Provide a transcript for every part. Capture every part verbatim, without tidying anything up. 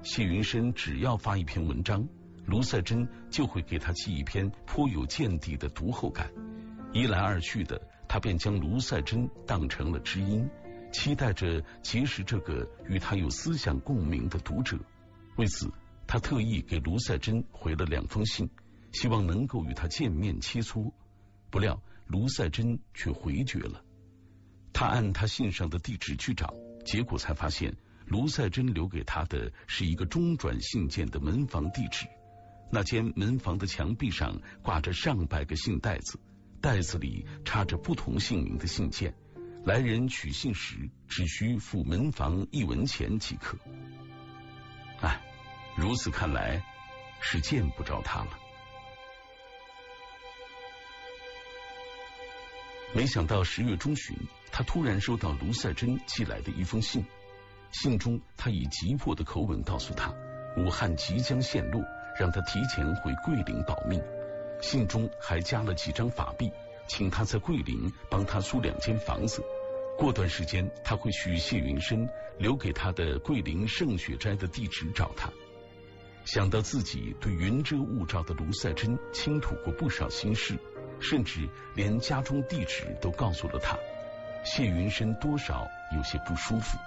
谢云深只要发一篇文章，卢赛珍就会给他寄一篇颇有见地的读后感。一来二去的，他便将卢赛珍当成了知音，期待着结识这个与他有思想共鸣的读者。为此，他特意给卢赛珍回了两封信，希望能够与他见面切磋。不料卢赛珍却回绝了。他按他信上的地址去找，结果才发现卢赛珍留给他的是一个中转信件的门房地址。那间门房的墙壁上挂着上百个信袋子，袋子里插着不同姓名的信件，来人取信时只需付门房一文钱即可。哎，如此看来是见不着他了。没想到十月中旬，他突然收到卢赛珍寄来的一封信。信中他以急迫的口吻告诉他，武汉即将陷落，让他提前回桂林保命。信中还加了几张法币，请他在桂林帮他租两间房子。过段时间他会去谢云深留给他的桂林圣雪斋的地址找他。想到自己对云遮雾罩的卢赛珍倾吐过不少心事，甚至连家中地址都告诉了他，谢云深多少有些不舒服。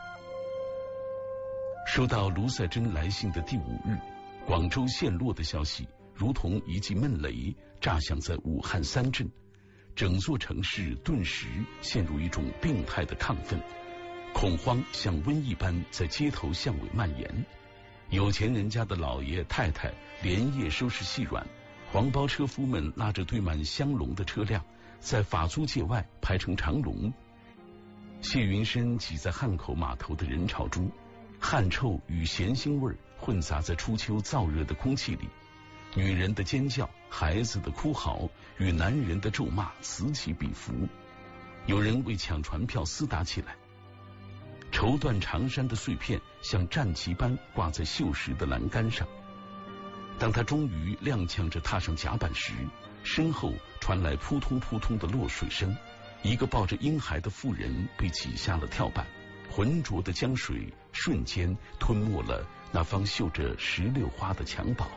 收到卢赛珍来信的第五日，广州陷落的消息如同一记闷雷炸响在武汉三镇，整座城市顿时陷入一种病态的亢奋，恐慌像瘟疫般在街头巷尾蔓延。有钱人家的老爷太太连夜收拾细软，黄包车夫们拉着堆满香笼的车辆在法租界外排成长龙。谢云深挤在汉口码头的人潮中，汗臭与咸腥味混杂在初秋燥热的空气里，女人的尖叫，孩子的哭嚎与男人的咒骂此起彼伏。有人为抢船票厮打起来，绸缎长衫的碎片像战旗般挂在锈蚀的栏杆上。当他终于踉跄着踏上甲板时，身后传来扑通扑通的落水声，一个抱着婴孩的妇人被挤下了跳板，浑浊的江水瞬间吞没了那方绣着石榴花的襁褓。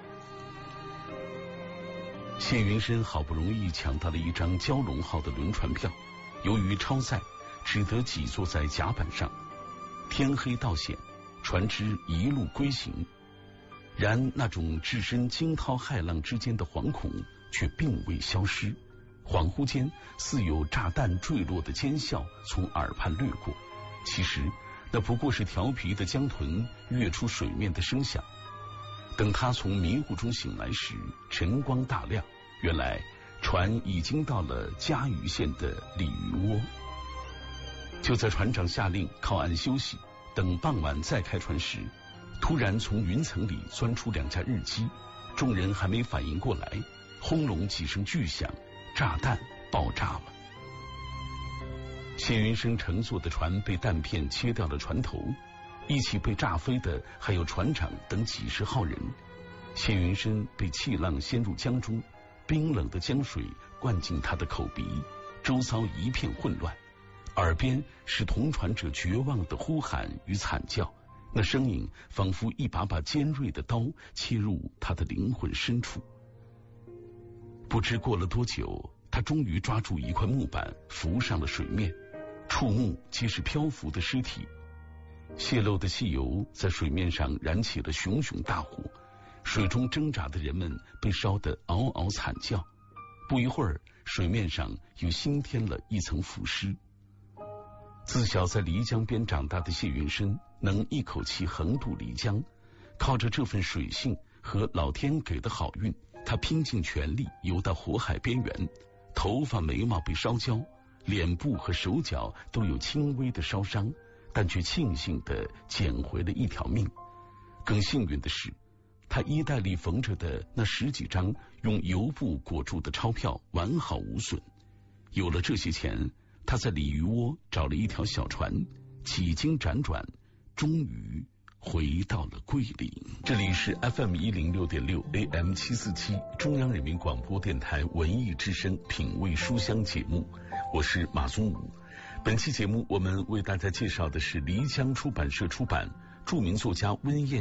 谢云深好不容易抢到了一张蛟龙号的轮船票，由于超载，只得挤坐在甲板上。天黑道险，船只一路归行。然那种置身惊涛骇浪之间的惶恐却并未消失，恍惚间似有炸弹坠落的尖啸从耳畔掠过，其实那不过是调皮的江豚跃出水面的声响。等他从迷糊中醒来时，晨光大亮，原来船已经到了嘉鱼县的鲤鱼窝。就在船长下令靠岸休息，等傍晚再开船时，突然从云层里钻出两架日机，众人还没反应过来，轰隆几声巨响，炸弹爆炸了。谢云深乘坐的船被弹片切掉了船头，一起被炸飞的还有船长等几十号人。谢云深被气浪掀入江中，冰冷的江水灌进他的口鼻，周遭一片混乱，耳边是同船者绝望的呼喊与惨叫，那声音仿佛一把把尖锐的刀切入他的灵魂深处。不知过了多久，他终于抓住一块木板浮上了水面，触目皆是漂浮的尸体。泄漏的汽油在水面上燃起了熊熊大火，水中挣扎的人们被烧得嗷嗷惨叫。不一会儿，水面上又新添了一层浮尸。自小在漓江边长大的谢云深能一口气横渡漓江，靠着这份水性和老天给的好运，他拼尽全力游到火海边缘，头发眉毛被烧焦，脸部和手脚都有轻微的烧伤，但却庆幸地捡回了一条命。更幸运的是，他衣袋里缝着的那十几张用油布裹住的钞票完好无损。有了这些钱，他在鲤鱼窝找了一条小船，几经辗转，终于回到了桂林。这里是 F M 一零六点六 A M 七四七中央人民广播电台文艺之声品味书香节目，我是马宗武。本期节目我们为大家介绍的是漓江出版社出版著名作家温燕